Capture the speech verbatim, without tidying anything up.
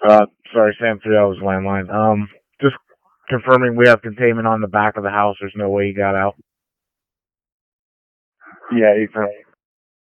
Uh, sorry, Sam three L's landline. Um, just confirming we have containment on the back of the house. There's no way he got out. Yeah, he's